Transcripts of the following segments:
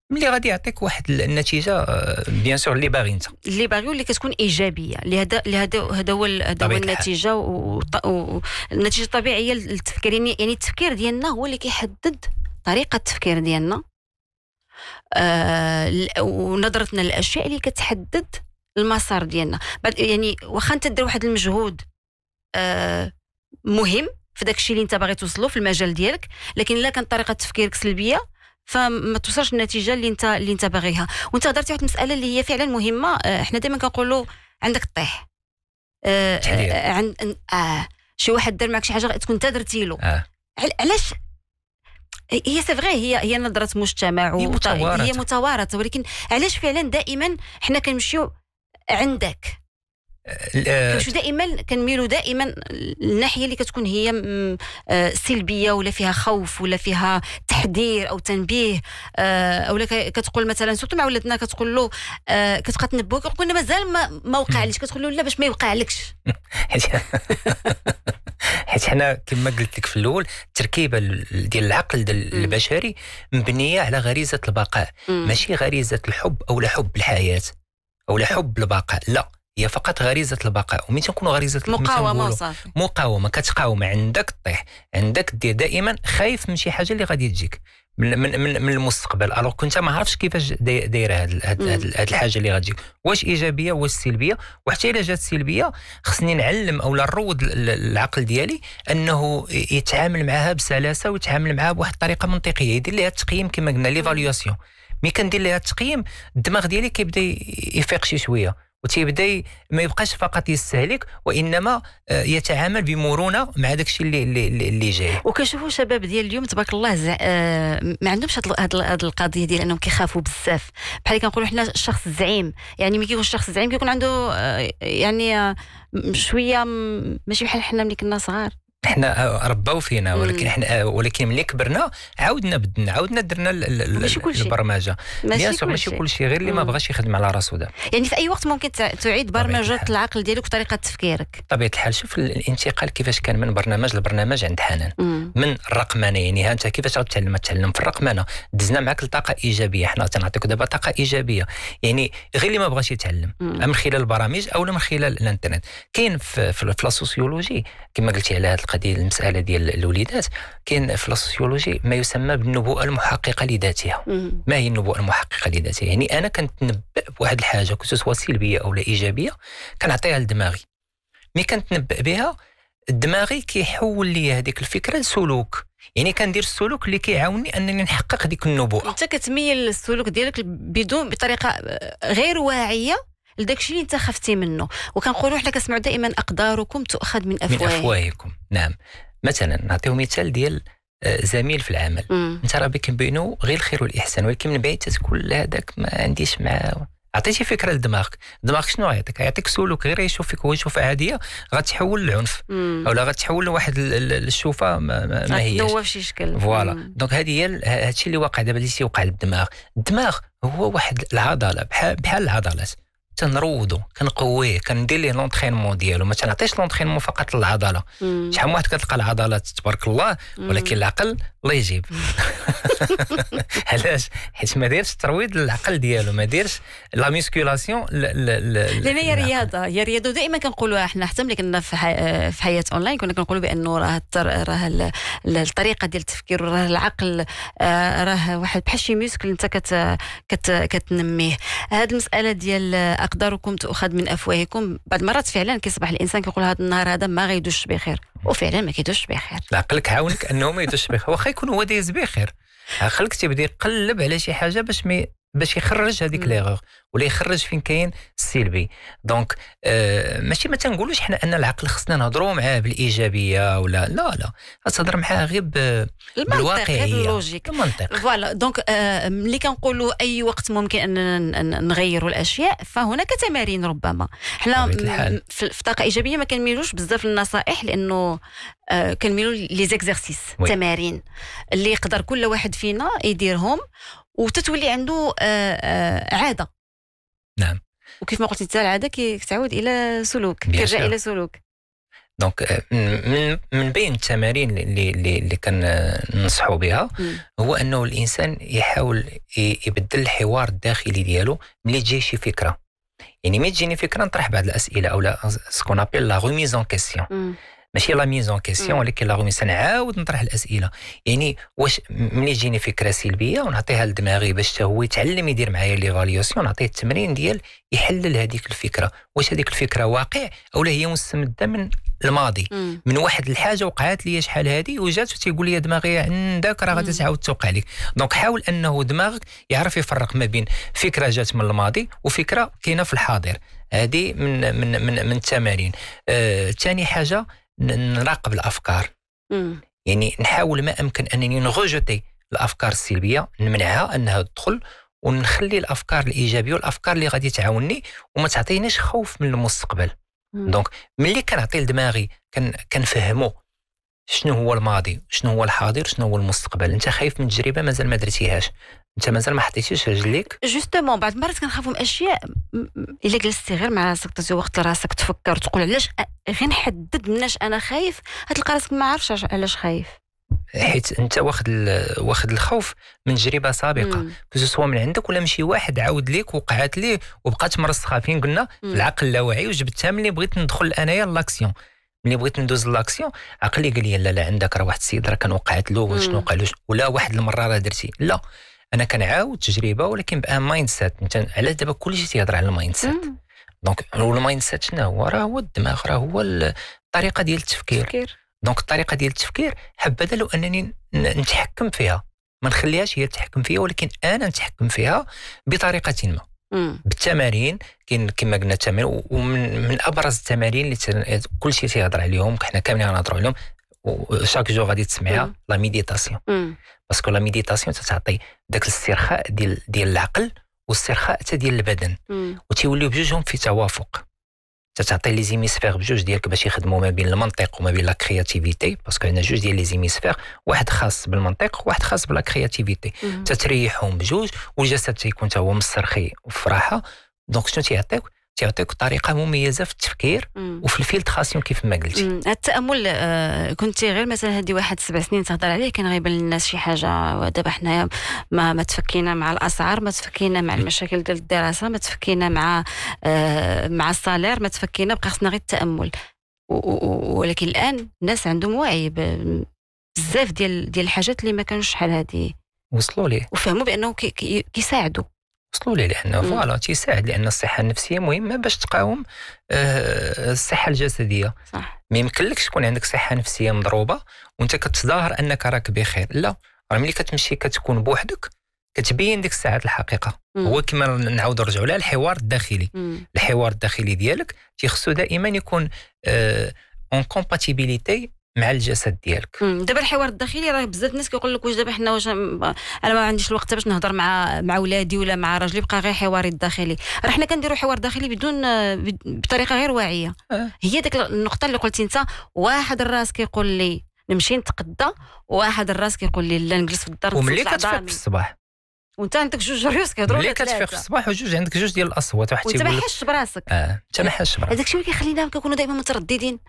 ملي غادي يعطيك واحد النتيجه بيان سور اللي باغي انت، اللي باغي واللي كتكون ايجابيه، هذا هو النتيجه والنتيجه الطبيعيه للتفكير. يعني التفكير ديالنا هو اللي كيحدد طريقه التفكير ديالنا، ونظرتنا للاشياء اللي كتحدد المسار ديالنا. يعني واخا انت دير واحد المجهود مهم في داك الشيء اللي انت باغي توصله في المجال ديالك، لكن الا كانت طريقه تفكيرك سلبيه فما توصلش النتيجه اللي انت باغيها. وانت هضرتي واحد المساله اللي هي فعلا مهمه. احنا دائما كنقولوا عندك طيح، شي واحد دار معك شي حاجه تكون انت درتي له. علاش؟ هي سي فغي، هي نظره مجتمع هي متوارثه، ولكن علاش فعلا دائما حنا كنمشيو عندك؟ كنميلوا دائما الناحيه اللي كتكون هي سلبيه، ولا فيها خوف، ولا فيها تحذير او تنبيه، او كتقول مثلا سورتو مع ولادنا كتقول له كتبقى تنبهو، كنقول مازال ما وقع ليش، كتقول له لا باش ما يوقع لكش. حيت حنا كما قلت لك في الاول التركيبه ديال العقل البشري مبنيه على غريزه البقاء، ماشي غريزه الحب او لا حب الحياه او لا حب البقاء، لا، هي فقط غريزه البقاء. ومن تكون غريزه مقاومه كتقاوم، عندك طيح، عندك دير دائما خايف من شي حاجه اللي غادي تجيك من المستقبل. الوغ كنت ما عرفتش كيفاش دايره هاد الحاجه اللي غتجيك، واش ايجابيه واش سلبيه. وحتى الا جات سلبيه خصني نعلم اولا نروض العقل ديالي انه يتعامل معها بسلاسه، ويتعامل معها بواحد الطريقه منطقيه، يدير ليها التقييم كما قلنا ليفاليواسيون. ملي كندير ليها التقييم الدماغ ديالي كيبدا يفيق شي شويه، وتيبدا ما يبقاش فقط يستهلك، وانما يتعامل بمرونه مع داك الشيء اللي جاي. وكنشوفوا شباب ديال اليوم تبارك الله ما عندهمش هاد القضيه ديال انهم كيخافوا بزاف. بحال كنقولوا حنا الشخص الزعيم، يعني ملي كيكون الشخص الزعيم كيكون عنده يعني شويه ماشي بحال حنا ملي كنا صغار. احنا رباو فينا، ولكن ملي كبرنا عاودنا درنا البرمجه. ماشي كل شيء، غير اللي ما بغاش يخدم على راسو دابا. يعني في اي وقت ممكن تعيد برمجه العقل ديالك وطريقه تفكيرك. طبيعه الحال. شوف الانتقال كيفاش كان من برنامج لبرنامج عند حنان، من الرقمنه. يعني انت كيفاش غتعلم في الرقمنه، دزنا معك لطاقه ايجابيه، حنا تنعطيك دابا طاقه ايجابيه. يعني غير اللي ما بغاش يتعلم من خلال البرامج او من خلال الانترنت. كاين في السوسيولوجي كما قلتي على هذه القضيه، المساله ديال الوليدات، كاين في السوسيولوجي ما يسمى بالنبوءه المحققه لذاتها. ما هي النبوءه المحققه لذاتها؟ يعني انا كنتنبأ بواحد الحاجه كنت سواء سلبيه او لا ايجابيه، كنعطيها لدماغي. ملي كنتنبأ بها دماغي كيحول لي هذيك الفكره لسلوك، يعني كندير السلوك اللي كيعاوني انني نحقق ديك النبوءه. انت كتميل السلوك ديالك بطريقه غير واعيه لداك الشيء اللي انت خفتي منه. وكنقولوا حنا كنسمعوا دائما اقداركم تؤخذ من افواهكم. نعم. مثلا نعطيو مثال ديال زميل في العمل، انت راه كنبينوا غير الخير والاحسان، ولكن من بعيد تقول هذاك ما عنديش معاه. عطيتي فكره لدماغك، دماغك شنو يعطيك سلوك غير يشوف فيك هو يشوف عاديه، غتحول للعنف اولا غتحول لواحد الشوفه ما هياش هو في شي شكل. فوالا. دونك هذه هي هادشي اللي واقع دابا، اللي تيوقع للدماغ. الدماغ هو واحد العضله بحال العضلات، تنروضو كنقويه، كندير ليه لونطرينمون ديالو. ما تنعطيش لونطرينمون فقط للعضله. شحال من واحد كتلقى العضلات تبارك الله، ولكن العقل الله يجيب. علاش؟ حيت ما دايرش الترويض للعقل ديالو، ما دايرش لا ميسكولاسيون. لان هي رياضه دائما كنقولوها حنا، حتى ملي كنا في حياه اونلاين كنا كنقولوا بانه راه الطريقه ديال التفكير، راه العقل راه واحد بحال شي ميسكل انت كتنميه. هذه المساله ديال اقداركم تؤخذ من افواهكم، بعض المرات فعلا كيصبح الانسان كيقول هذا النهار هذا ما غيدوش بخير، وفعلا ما كيدوش بخير. عقلك عاونك انه ما يدوش بخير، واخا يكون هو دايز بخير، عقلك تيبدا يقلب على شي حاجه باش يخرج هذيك ليغور، ولا يخرج فين كاين السلبي. دونك ماشي ما تنقولوش حنا ان العقل خصنا نهضروا معاه بالايجابيه ولا لا تهضر معاه غير بالواقعيه، باللوجيك، المنطق. فوالا. دونك ملي كنقولوا اي وقت ممكن اننا نغيروا الاشياء، فهناك تمارين. ربما حنا في طاقه ايجابيه ما كنميلوش بزاف للنصائح، لانه كنميلوا لي زيكزارسيس، تمارين اللي يقدر كل واحد فينا يديرهم وتتولي عنده عاده. نعم. وكيف ما قلتي انت العاده كتعود الى سلوك، كيرجع الى سلوك. دونك من بين التمارين اللي كننصحوا بها هو انه الانسان يحاول يبدل الحوار الداخلي ديالو ملي تجي شي فكره. يعني ملي تجيني فكره نطرح بعض الاسئله او لا سكون ابيل لا ريميز اون كيسيون، ماشي لا ميز اون كيسيون ولكن لا ريميز، نعاود نطرح الاسئله. يعني واش ملي تجيني فكره سلبيه ونعطيها لدماغي باش هو يتعلم يدير معايا ليفاليوسيون، نعطيه التمرين ديال يحلل هذيك الفكره، واش هذيك الفكره واقع او لا هي مستمده من الماضي، من واحد الحاجه وقعت لي شحال هذه وجات وتيقول لي دماغي عندك راه غادي تعاود توقع لك. دونك حاول انه دماغك يعرف يفرق ما بين فكره جات من الماضي وفكره كاينه في الحاضر. هذه من التمارين. ثاني حاجه نراقب الافكار. يعني نحاول ما امكن انني نغوجتي الافكار السلبيه، نمنعها انها تدخل، ونخلي الافكار الايجابيه والافكار اللي غادي تعاوني وما تعطينيش خوف من المستقبل. دونك ملي كنعطي لدماغي كنفهمو شنو هو الماضي، شنو هو الحاضر، شنو هو المستقبل. انت خايف من تجربه مازال ما درتيهاش، انت مازال ما حطيتيش رجليك. جوستومون بعض المرات كنخافوا من اشياء الا جلستي غير مع راسك تعطي وقت لراسك تفكر تقول علاش غير نحدد مناش انا خايف، هتلقى راسك ما عارفش علاش خايف، حيت انت واخد الخوف من تجربه سابقه سواء من عندك ولا من شي واحد عاود ليك وقعت ليه وبقات مرسخه فين قلنا في العقل اللاواعي، وجبتها ملي بغيت ندخل انايا لاكسيون. ملي بغيت ندوز لاكسيون عقلي قال لي لا عندك راه واحد السيد راه كان وقعت له شنو وقع له، ولا واحد المره راه درتي. لا، انا كنعاود تجربه ولكن بان مايند سيت. انت على دابا كلشي تيهضر على المايند سيت. دونك المايند سيت شنو هو؟ راه هو الدماغ، راه هو الطريقه ديال التفكير. دونك الطريقه ديال التفكير حبذا لو انني نتحكم فيها، ما نخليهاش هي تتحكم فيها ولكن انا نتحكم فيها بطريقه ما. بالتمارين كاين كما قلنا التمارين، ومن ابرز التمارين اللي كلشي تيهضر عليهم حنا كاملين غنهضروا عليهم وشاك جو غادي تسمعها لا ميديتاسيون. باسكو لا ميديتاسيون تعطي داك الاسترخاء ديال العقل والاسترخاء حتى ديال البدن، وتيوليو بجوجهم في توافق. تعطي لي زيميسفير بجوج ديالك باش يخدموا ما بين المنطق وما بين لا كرياتيفيتي، باسكو عندنا جوج ديال لي زيميسفير، واحد خاص بالمنطق وواحد خاص بلا كرياتيفيتي. تتريحهم بجوج والجسد تيكون حتى هو مسترخي وفي راحه. دونك شنو تيعطيك طريقه مميزه في التفكير وفي الفلتراسيون كيف ما قلتي. التامل كنت غير مثلا هذه واحد 7 سنين تهضر عليه، كان غيبان للناس شي حاجه. ودابا حنايا ما تفكينا مع الاسعار، ما تفكينا مع المشاكل ديال الدراسه، ما تفكينا مع الصالير، ما تفكينا، بقى خصنا غير التامل. ولكن الان الناس عندهم وعي بزاف ديال الحاجات اللي ما كانوش شحال هذه وصلوا ليه وفهموا بانه كيساعدوا. وصلوا ليه لانه فوالا تيساعد، لان الصحه النفسيه مهمه باش تقاوم الصحه الجسديه. صح. ما يمكنلكش تكون عندك صحه نفسيه مضروبه وانت كتظاهر انك راك بخير. لا، راه ملي كتمشي كتكون بوحدك كتبين ديك الساعات الحقيقه. هو كما نعاودوا نرجعوا لها الحوار الداخلي. الحوار الداخلي ديالك تيخصو دائما يكون اون كومباتيبيليتي مع الجسد ديالك. دابا الحوار الداخلي راه بزاف الناس كيقول لك واش دابا حنا واش انا ما عنديش الوقت باش نهضر مع ولادي ولا مع راجلي، بقى غير حواري الداخلي. راه حنا كنديروا حوار داخلي بطريقه غير واعيه. هي ديك النقطه اللي قلتي انت، واحد الراس كيقول لي نمشي نتقدى، وواحد الراس كيقول لي لا نجلس في الدار. وملي كتفيق في الصباح وانت عندك جوج ريوس كيهضروا، ملي كتفيق في الصباح وجوج عندك جوج ديال الاصوات، واحد تيقول لك وانت ما حاسش براسك. انت ما حاسش براسك. هذاك الشيء اللي كيخلينا كنكونوا دائما مترددين.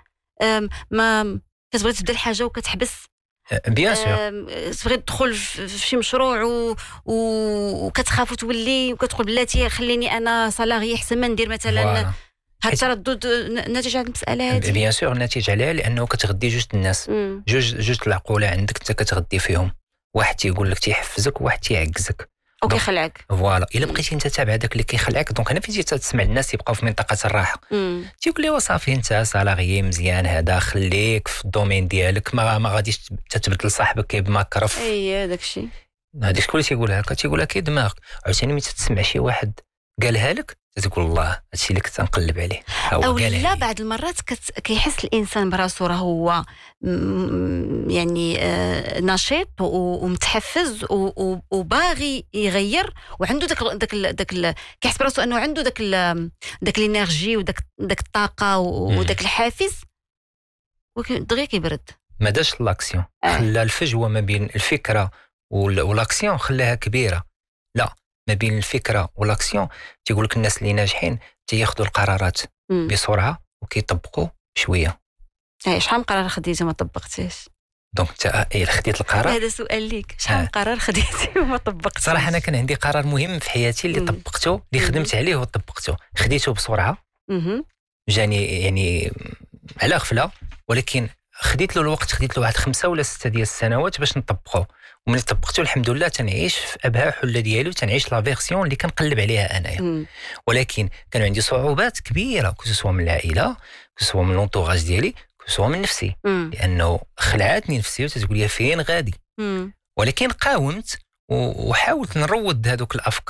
ما كتبغي تبدا الحاجه وكتحبس. بيان سور تبغي تدخل في شي مشروع وكتخاف وتولي وكتقول بلاتي خليني انا صلاغي احسن ما ندير مثلا. هاد التردد ناتج عن المساله هذه. بيان سور ناتج عليها لانه كتغدي جوج الناس، جوج العقوله عندك انت كتغدي فيهم. واحد تيقول لك تيحفزك وواحد تيعكزك وكيخلعك. فوالا الا بقيتي انت تابع داك اللي كيخلعك، دونك انا فين تسمع الناس يبقاو في منطقه الراحه تيقول لي وصافي انت صلاغي مزيان هذا، خليك في الدومين ديالك، ما غاديش تتبدل صاحبك كيب ما كرف. داك الشيء هذاك شكون اللي تيقولها لك؟ تيقولها كي دماغك. عاوتاني ملي تسمع شي واحد قالها لك تقول الله هادشي اللي كنت نقلب عليه. او لا بعض المرات كيحس الانسان براسو راه هو يعني نشيط ومتحفز وباغي يغير، وعنده داك كيحس براسو انه عنده داك الانرجي وداك الطاقه وداك الحافز، ودغيا كيبرد. ما داش لاكسيون. خلى الفجوه ما بين الفكره والاكسيون خلاها كبيره. لا، ما بين الفكره والاكسيون تيقول لك الناس اللي ناجحين تياخذوا القرارات بسرعه وكيطبقوا شويه. شحال من قرار خديتي وما طبقتيش؟ دونك انت خديت القرار. هذا سؤال ليك، شحال من قرار خديتي وما طبقتيش؟ صراحه انا كان عندي قرار مهم في حياتي اللي طبقته، اللي خدمت عليه وطبقته. خديته بسرعه، جاني يعني على غفله، ولكن خديت له الوقت، خديت له واحد 5 ولا 6 ديال السنوات باش نطبقه. ومن طبقته الحمد لله تنعيش في ابهى حله ديالي، وتنعيش لا فيرسيون اللي كنقلب عليها انايا. ولكن كانوا عندي صعوبات كبيره، كسوا من العائله، كسوا من لونطوراج ديالي، كسوا من نفسي، لانه خلعتني نفسي وتتقول لي فين غادي. ولكن قاومت وحاولت نروض هذوك الافكار